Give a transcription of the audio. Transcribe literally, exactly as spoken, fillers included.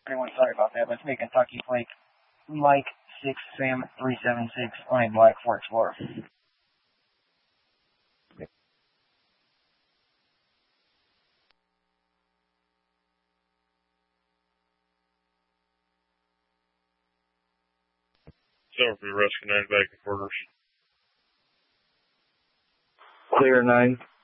Everyone, sorry about that, but it's me, Kentucky Flake, Mike six Sam three seven six on a Black Ford Explorer. Seven for your rescue nine back in quarters. Clear nine.